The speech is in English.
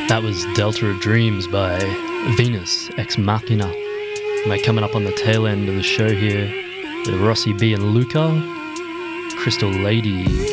That was Delta of Dreams by Venus Ex Machina. And we're coming up on the tail end of the show here with Rossi B and Luca, Crystal Lady.